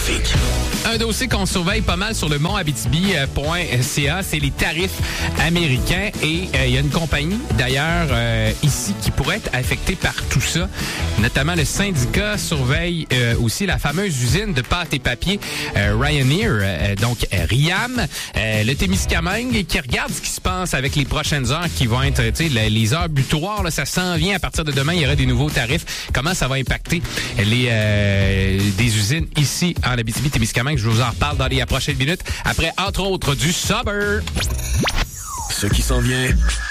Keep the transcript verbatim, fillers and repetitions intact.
trafic. Un dossier qu'on surveille pas mal sur le mont abitibi point c a, c'est les tarifs américains. Et il euh, y a une compagnie, d'ailleurs, euh, ici, qui pourrait être affectée par tout ça. Notamment, le syndicat surveille euh, aussi la fameuse usine de pâte et papier euh, Ryanair, euh, donc euh, Riam, euh, le Témiscamingue, qui regarde ce qui se passe avec les prochaines heures qui vont être, tu sais, les heures butoirs. Là, ça s'en vient. À partir de demain, il y aura des nouveaux tarifs. Comment ça va impacter les euh, des usines ici en Abitibi-Témiscamingue? Je vous en reparle dans les prochaines minutes. Après, entre autres, du Subber. Ce qui s'en vient